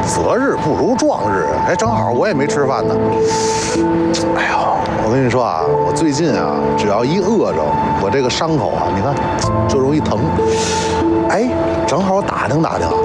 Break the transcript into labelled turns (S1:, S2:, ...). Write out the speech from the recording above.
S1: 择日不如撞日，还正好我也没吃饭呢。哎呦，我跟你说啊，我最近啊，只要一饿着，我这个伤口啊，你看就容易疼。哎，正好打听打听，